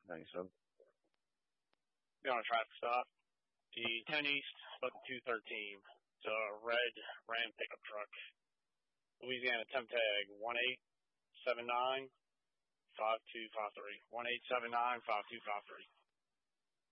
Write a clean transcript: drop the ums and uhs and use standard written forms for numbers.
97. Be on a traffic stop. The 10 East, but 213. It's a red Ram pickup truck. Louisiana temp tag 1879-5253. 1879-5253.